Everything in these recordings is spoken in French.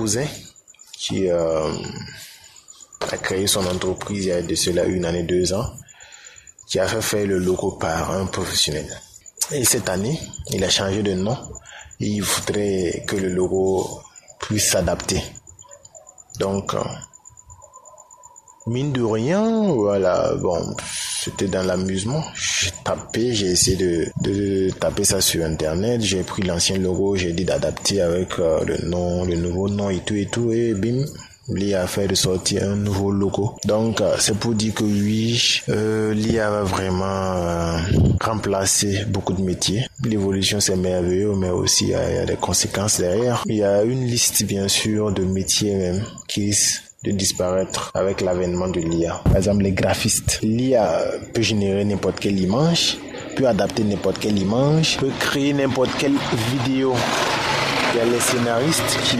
cousin qui a créé son entreprise il y a de cela 1 année, 2 ans, qui a fait faire le logo par un professionnel. Et cette année, il a changé de nom et il voudrait que le logo puisse s'adapter. Donc, mine de rien, voilà, bon, c'était dans l'amusement. J'ai essayé de taper ça sur internet, j'ai pris l'ancien logo, j'ai dit d'adapter avec le nouveau nom et tout, et bim, l'IA a fait de sortir un nouveau logo. Donc, c'est pour dire que oui, l'IA va vraiment remplacer beaucoup de métiers. L'évolution, c'est merveilleux, mais aussi il y a des conséquences derrière. Il y a une liste, bien sûr, de métiers même qui de disparaître avec l'avènement de l'IA. Par exemple, les graphistes. L'IA peut générer n'importe quelle image, peut adapter n'importe quelle image, peut créer n'importe quelle vidéo. Il y a les scénaristes qui,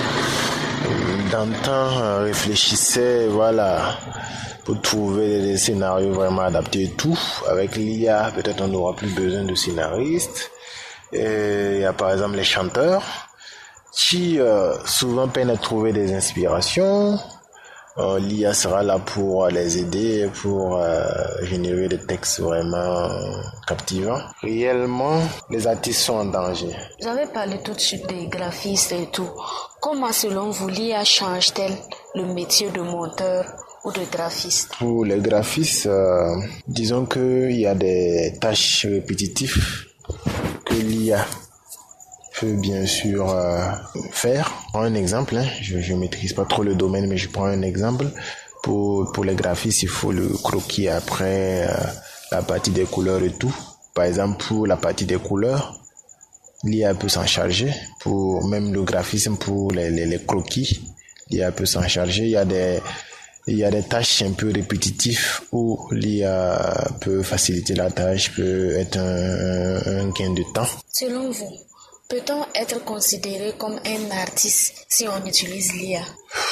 d'antan, réfléchissaient, voilà, pour trouver des scénarios vraiment adaptés et tout. Avec l'IA, peut-être on n'aura plus besoin de scénaristes. Et il y a par exemple les chanteurs qui souvent peinent à trouver des inspirations. L'IA sera là pour les aider, pour générer des textes vraiment captivants. Réellement, les artistes sont en danger. Vous avez parlé tout de suite des graphistes et tout. Comment, selon vous, l'IA change-t-elle le métier de monteur ou de graphiste? Pour les graphistes, disons qu'il y a des tâches répétitives que l'IA peut bien sûr faire. Je prends un exemple, je maîtrise pas trop le domaine, mais je prends un exemple. Pour les graphistes, il faut le croquis après la partie des couleurs et tout. Par exemple, pour la partie des couleurs, l'IA peut s'en charger. Pour même le graphisme, pour les croquis, l'IA peut s'en charger. Il y a des tâches un peu répétitives où l'IA peut faciliter la tâche, peut être un gain de temps. Selon vous, peut-on être considéré comme un artiste si on utilise l'IA?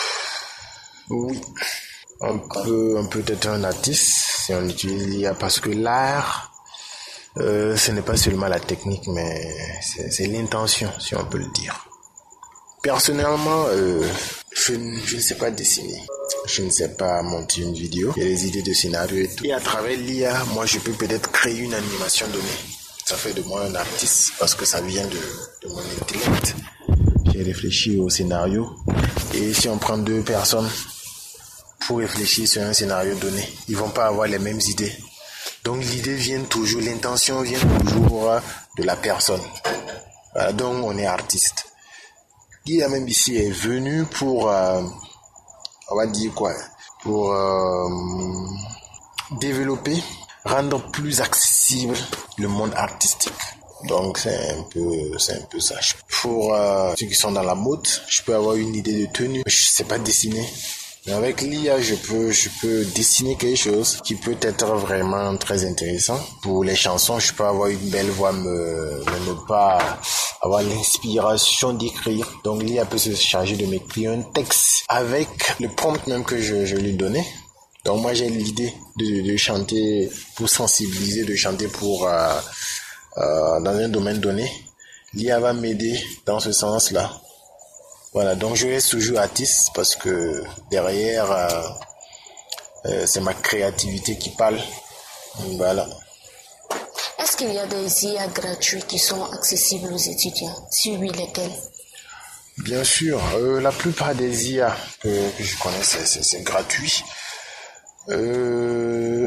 Oui, on peut être un artiste si on utilise l'IA parce que l'art, ce n'est pas seulement la technique, mais c'est l'intention, si on peut le dire. Personnellement, je ne sais pas dessiner. Je ne sais pas monter une vidéo. Il y a des idées de scénario et tout. Et à travers l'IA, moi, je peux peut-être créer une animation donnée. Ça fait de moi un artiste parce que ça vient de mon intellect. J'ai réfléchi au scénario. Et si on prend 2 personnes pour réfléchir sur un scénario donné, ils vont pas avoir les mêmes idées. Donc l'intention vient toujours de la personne. Voilà, donc on est artiste. L'IA même ici est venu pour, on va dire quoi, pour développer, rendre plus accessible le monde artistique. Donc c'est un peu ça. Pour ceux qui sont dans la mode, je peux avoir une idée de tenue, je sais pas dessiner. Mais avec l'IA, je peux dessiner quelque chose qui peut être vraiment très intéressant. Pour les chansons, je peux avoir une belle voix, mais ne pas avoir l'inspiration d'écrire. Donc l'IA peut se charger de m'écrire un texte avec le prompt même que je lui donnais. Donc moi j'ai l'idée de chanter pour sensibiliser, de chanter pour dans un domaine donné. L'IA va m'aider dans ce sens-là. Voilà, donc je reste toujours artiste parce que derrière, c'est ma créativité qui parle. Voilà. Est-ce qu'il y a des IA gratuits qui sont accessibles aux étudiants? Si oui, lesquels? Bien sûr, la plupart des IA que je connais, c'est gratuit. Il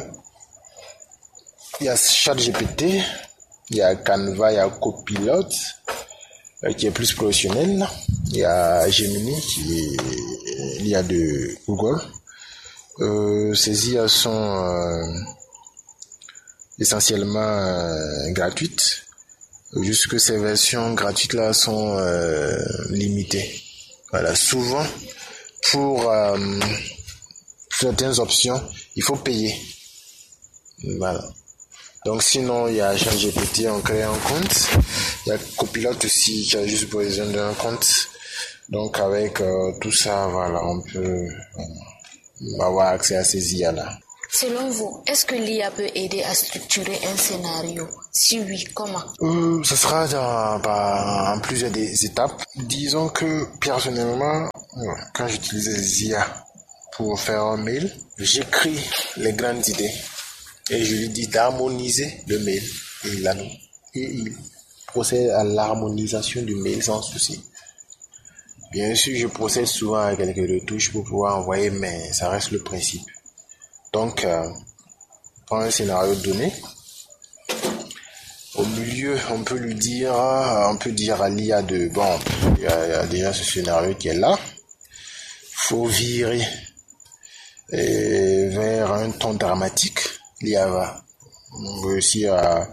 y a ChatGPT, il y a Canva, il y a Copilot, qui est plus professionnel. Il y a Gemini, qui est l'IA de Google. Ces IA sont essentiellement gratuites. Jusque ces versions gratuites-là sont limitées. Voilà, souvent, pour certaines options, il faut payer. Voilà. Donc sinon, il y a ChatGPT, on crée un compte. Il y a Copilot aussi, qui a juste besoin d'un compte. Donc avec tout ça, voilà, on peut avoir accès à ces IA-là. Selon vous, est-ce que l'IA peut aider à structurer un scénario? Si oui, comment? Ce sera en plusieurs des étapes. Disons que personnellement, quand j'utilise les IA pour faire un mail, j'écris les grandes idées et je lui dis d'harmoniser le mail et il procède à l'harmonisation du mail sans souci. Bien sûr, je procède souvent à quelques retouches pour pouvoir envoyer, mais ça reste le principe. Donc, pour un scénario donné, au milieu, on peut dire à l'IA il y a déjà ce scénario qui est là. Faut virer vers un ton dramatique. L'IA va réussir à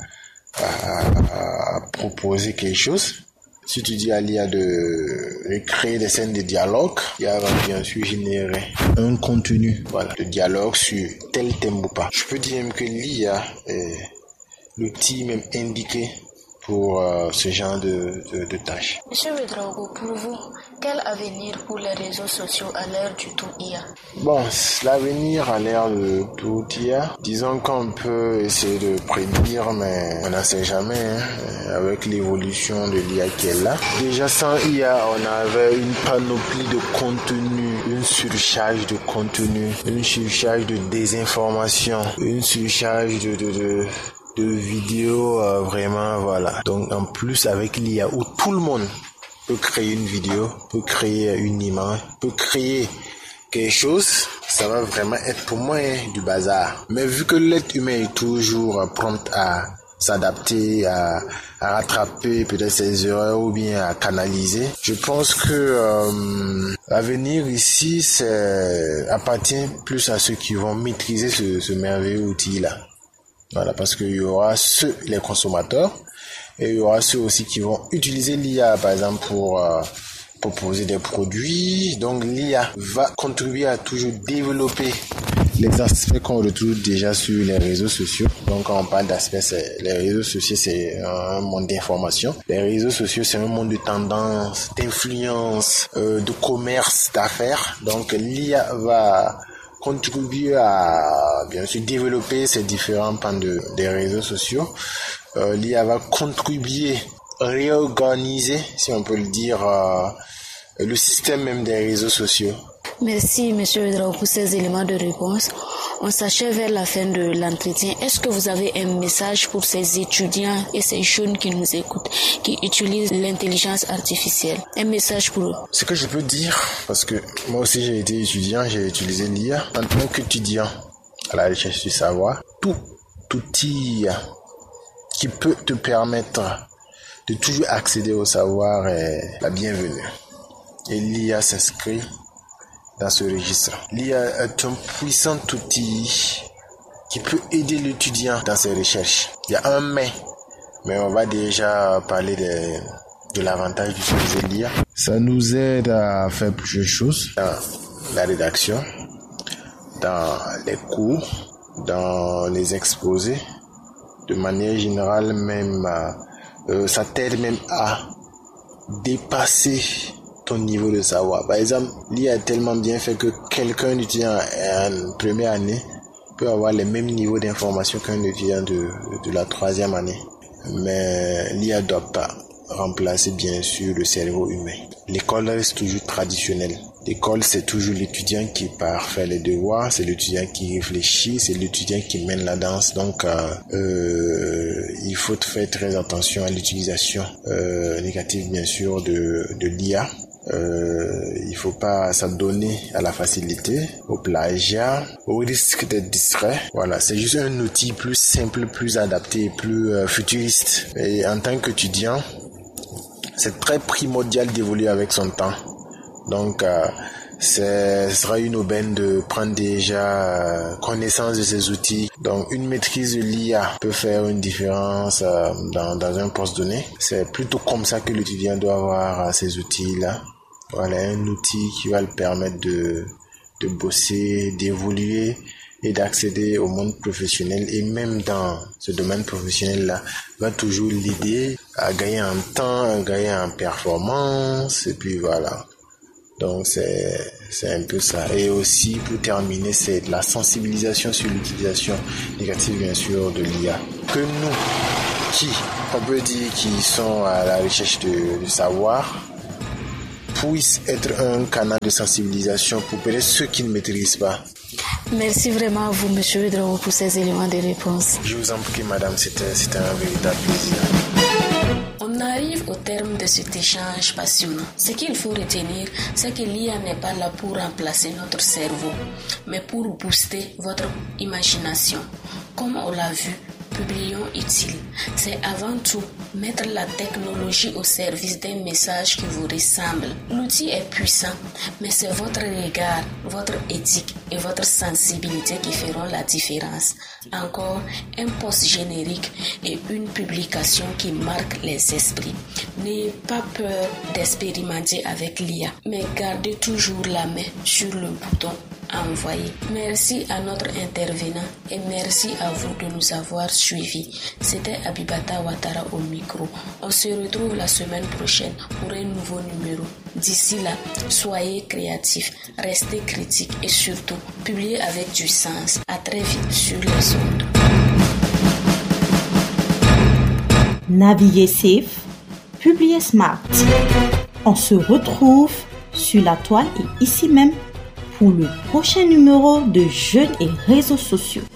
proposer quelque chose. Si tu dis à l'IA de créer des scènes de dialogue, l'IA va bien sûr générer un contenu, de dialogue sur tel thème ou pas. Je peux dire même que l'IA est l'outil même indiqué pour ce genre de tâches. Monsieur Ouédraogo, pour vous, quel avenir pour les réseaux sociaux à l'ère du tout IA? L'avenir à l'ère de tout IA, disons qu'on peut essayer de prédire, mais on n'en sait jamais, avec l'évolution de l'IA qui est là. Déjà sans IA, on avait une panoplie de contenu, une surcharge de contenu, une surcharge de désinformation, une surcharge de vidéos, Donc en plus avec l'IA où tout le monde peut créer une vidéo, peut créer une image, peut créer quelque chose, ça va vraiment être pour moi du bazar. Mais vu que l'être humain est toujours prompt à s'adapter, à rattraper peut-être ses erreurs ou bien à canaliser, je pense que l'avenir ici appartient plus à ceux qui vont maîtriser ce merveilleux outil-là. Parce qu'il y aura les consommateurs, et il y aura ceux aussi qui vont utiliser l'IA, par exemple, pour proposer des produits. Donc l'IA va contribuer à toujours développer les aspects qu'on retrouve déjà sur les réseaux sociaux. Donc quand on parle d'aspects, les réseaux sociaux, c'est un monde d'information. Les réseaux sociaux, c'est un monde de tendance, d'influence, de commerce, d'affaires. Donc l'IA va contribuer à bien sûr développer ces différents pans des réseaux sociaux. L'IA va contribuer à réorganiser, si on peut le dire, le système même des réseaux sociaux. Merci, Monsieur Ouédraogo, pour ces éléments de réponse. On s'achève vers la fin de l'entretien. Est-ce que vous avez un message pour ces étudiants et ces jeunes qui nous écoutent, qui utilisent l'intelligence artificielle? Un message pour eux. Ce que je peux dire, parce que moi aussi j'ai été étudiant, j'ai utilisé l'IA. En tant qu'étudiant à la recherche du savoir, tout outil qui peut te permettre de toujours accéder au savoir est la bienvenue. Et l'IA s'inscrit dans ce registre. L'IA est un puissant outil qui peut aider l'étudiant dans ses recherches. Il y a un mais on va déjà parler de l'avantage d'utiliser l'IA. Ça nous aide à faire plusieurs choses dans la rédaction, dans les cours, dans les exposés. De manière générale, même ça t'aide même à dépasser ton niveau de savoir. Par exemple, l'IA est tellement bien fait que quelqu'un étudiant en première année peut avoir les mêmes niveaux d'information qu'un étudiant de la troisième année. Mais l'IA ne doit pas remplacer bien sûr le cerveau humain. L'école reste toujours traditionnelle. L'école, c'est toujours l'étudiant qui part faire les devoirs, c'est l'étudiant qui réfléchit, c'est l'étudiant qui mène la danse. Donc, il faut faire très attention à l'utilisation négative, bien sûr, de l'IA. Il faut pas s'adonner à la facilité, au plagiat, au risque d'être distrait. Voilà, c'est juste un outil plus simple, plus adapté, plus futuriste. Et en tant qu'étudiant, c'est très primordial d'évoluer avec son temps. Donc, ce sera une aubaine de prendre déjà connaissance de ces outils. Donc, une maîtrise de l'IA peut faire une différence dans un poste donné. C'est plutôt comme ça que l'étudiant doit avoir ces outils-là. Voilà, un outil qui va le permettre de bosser, d'évoluer et d'accéder au monde professionnel. Et même dans ce domaine professionnel-là, va toujours l'aider à gagner en temps, à gagner en performance. Et puis voilà. Donc c'est un peu ça. Et aussi pour terminer, c'est de la sensibilisation sur l'utilisation négative bien sûr de l'IA. Que nous, on peut dire qui sont à la recherche de savoir, puisse être un canal de sensibilisation pour peut-être ceux qui ne maîtrisent pas. Merci vraiment à vous, Monsieur Ouedraogo, pour ces éléments de réponse. Je vous en prie, madame, c'était un véritable plaisir. On arrive au terme de cet échange passionnant. Ce qu'il faut retenir, c'est que l'IA n'est pas là pour remplacer notre cerveau, mais pour booster votre imagination. Comme on l'a vu, publions utile. C'est avant tout mettre la technologie au service d'un message qui vous ressemble. L'outil est puissant, mais c'est votre regard, votre éthique et votre sensibilité qui feront la différence. Encore un post générique et une publication qui marque les esprits. N'ayez pas peur d'expérimenter avec l'IA, mais gardez toujours la main sur le bouton envoyer. Merci à notre intervenant et merci à vous de nous avoir suivis. C'était Abibata Ouattara au micro. On se retrouve la semaine prochaine pour un nouveau numéro. D'ici là, soyez créatifs, restez critiques et surtout, publiez avec du sens. À très vite sur les ondes. Naviguez safe, publiez smart. On se retrouve sur la toile et ici même pour le prochain numéro de Jeunes et réseaux sociaux.